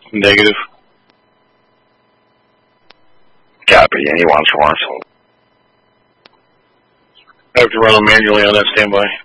Negative. Copy. Any wants for once. I have to run them manually on that standby.